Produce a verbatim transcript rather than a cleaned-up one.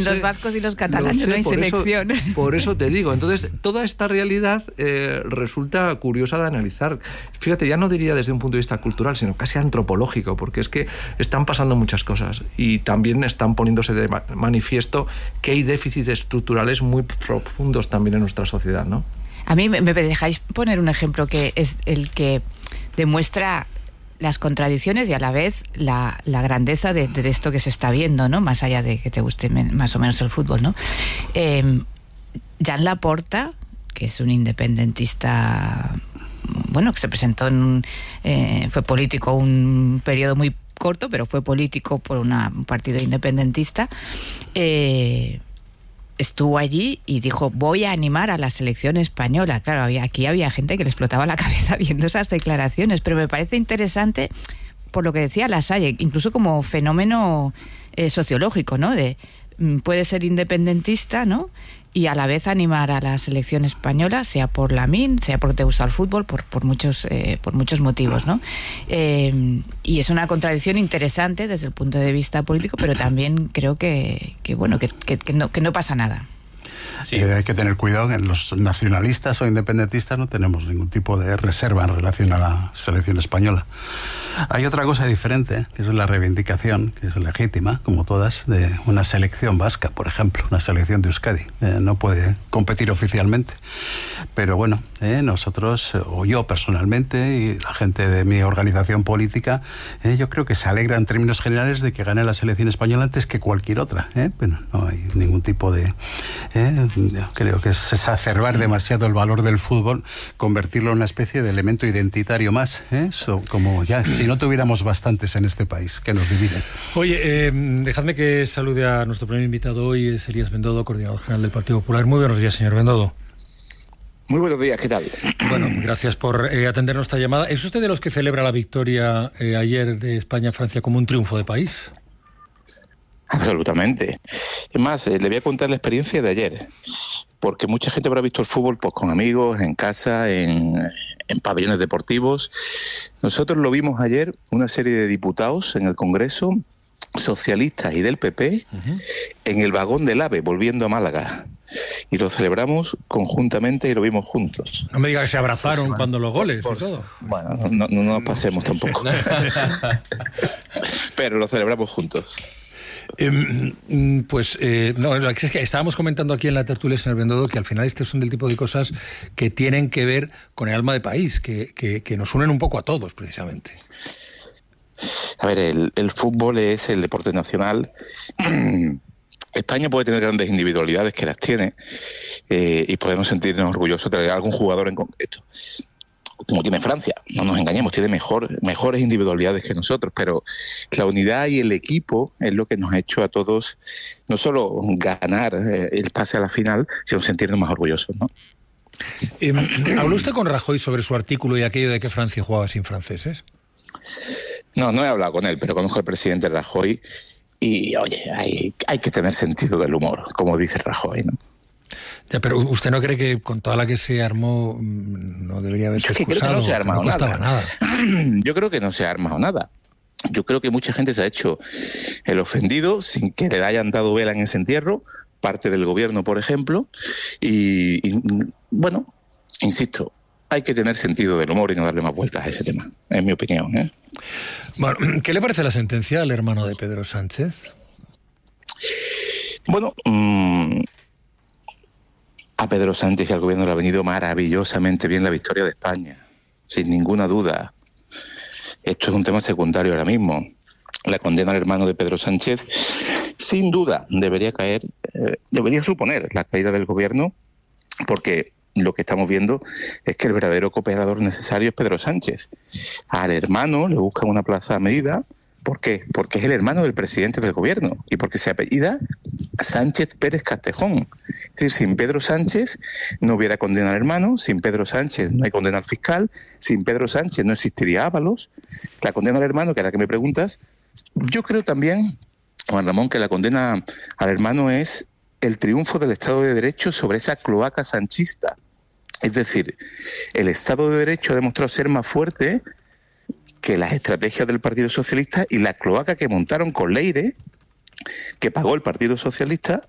Sin sé, los vascos y los catalanes sé, no hay por selección. Eso, por eso te digo. Entonces, toda esta realidad eh, resulta curiosa de analizar. Fíjate, ya no diría desde un punto de vista cultural, sino casi antropológico, porque es que están pasando muchas cosas y también están poniéndose de manifiesto que hay déficits estructurales muy profundos también en nuestra sociedad, ¿no? A mí me, me dejáis poner un ejemplo que es el que demuestra las contradicciones y a la vez la, la grandeza de, de esto que se está viendo, ¿no? Más allá de que te guste más o menos el fútbol, ¿no? Eh, Jan Laporta, que es un independentista, bueno, que se presentó en, eh, fue político un periodo muy corto, pero fue político por una, un partido independentista, eh, estuvo allí y dijo, voy a animar a la selección española. Claro, había, aquí había gente que le explotaba la cabeza viendo esas declaraciones, pero me parece interesante por lo que decía Lasalle, incluso como fenómeno eh, sociológico, ¿no? De mm, puede ser independentista, ¿no? Y a la vez animar a la selección española, sea por Lamine, sea porque te gusta el fútbol, por, por muchos eh, por muchos motivos, ¿no? Eh, y es una contradicción interesante desde el punto de vista político, pero también creo que, que bueno, que, que, que, no, que no pasa nada. Sí. Eh, hay que tener cuidado, en los nacionalistas o independentistas no tenemos ningún tipo de reserva en relación a la selección española. Hay otra cosa diferente, que es la reivindicación, que es legítima, como todas, de una selección vasca, por ejemplo, una selección de Euskadi. Eh, no puede competir oficialmente, pero bueno, eh, nosotros, o yo personalmente, y la gente de mi organización política, eh, yo creo que se alegra en términos generales de que gane la selección española antes que cualquier otra, eh, pero no hay ningún tipo de... Eh, creo que es exacerbar demasiado el valor del fútbol, convertirlo en una especie de elemento identitario más, ¿eh? So, como ya, si no tuviéramos bastantes en este país que nos dividen. Oye, eh, dejadme que salude a nuestro primer invitado hoy, es Elías Bendodo, coordinador general del Partido Popular. Muy buenos días, señor Bendodo. Muy buenos días, ¿qué tal? Bueno, gracias por eh, atender nuestra llamada. ¿Es usted de los que celebra la victoria eh, ayer de España-Francia como un triunfo de país? Absolutamente. Es más, eh, le voy a contar la experiencia de ayer, porque mucha gente habrá visto el fútbol pues con amigos, en casa, en, en pabellones deportivos. Nosotros lo vimos ayer, una serie de diputados en el Congreso, socialistas y del P P, uh-huh. en el vagón del AVE, volviendo a Málaga. Y lo celebramos conjuntamente y lo vimos juntos. No me diga que se abrazaron pues, cuando los goles por, y todo. Bueno, no, no, no nos pasemos tampoco. Pero lo celebramos juntos. Eh, pues eh, no, es que estábamos comentando aquí en la tertulia, señor Bendodo, que al final estos son del tipo de cosas que tienen que ver con el alma de país, que, que, que nos unen un poco a todos, precisamente. A ver, el, el fútbol es el deporte nacional. España puede tener grandes individualidades, que las tiene, eh, y podemos sentirnos orgullosos de algún jugador en concreto, como tiene Francia, no nos engañemos, tiene mejor, mejores individualidades que nosotros, pero la unidad y el equipo es lo que nos ha hecho a todos no solo ganar eh, el pase a la final, sino sentirnos más orgullosos, ¿no? Eh, ¿Habló usted con Rajoy sobre su artículo y aquello de que Francia jugaba sin franceses? No, no he hablado con él, pero conozco al presidente Rajoy y, oye, hay, hay que tener sentido del humor, como dice Rajoy, ¿no? Ya, pero ¿usted no cree que con toda la que se armó no debería haberse excusado? Yo creo que no se ha armado no costaba nada. nada. Yo creo que no se ha armado nada. Yo creo que mucha gente se ha hecho el ofendido sin que le hayan dado vela en ese entierro, parte del gobierno, por ejemplo, y, y bueno, insisto, hay que tener sentido del humor y no darle más vueltas a ese tema, en mi opinión, ¿eh? Bueno, ¿qué le parece la sentencia al hermano de Pedro Sánchez? Bueno, mmm, a Pedro Sánchez y al gobierno le ha venido maravillosamente bien la victoria de España, sin ninguna duda. Esto es un tema secundario ahora mismo. La condena al hermano de Pedro Sánchez, sin duda, debería caer, eh, debería suponer la caída del gobierno, porque lo que estamos viendo es que el verdadero cooperador necesario es Pedro Sánchez. Al hermano le buscan una plaza a medida. ¿Por qué? Porque es el hermano del presidente del gobierno y porque se apellida Sánchez Pérez Castejón. Es decir, sin Pedro Sánchez no hubiera condena al hermano, sin Pedro Sánchez no hay condena al fiscal, sin Pedro Sánchez no existiría Ábalos. La condena al hermano, que es la que me preguntas, yo creo también, Juan Ramón, que la condena al hermano es el triunfo del Estado de Derecho sobre esa cloaca sanchista. Es decir, el Estado de Derecho ha demostrado ser más fuerte que las estrategias del Partido Socialista y la cloaca que montaron con Leire, que pagó el Partido Socialista